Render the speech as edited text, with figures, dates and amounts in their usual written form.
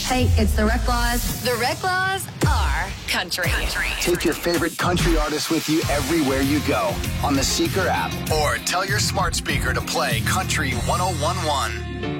Hey, it's the Rec Laws. The Rec Laws are country. Take your favorite country artists with you everywhere you go on the Seeker app, or tell your smart speaker to play Country 1011.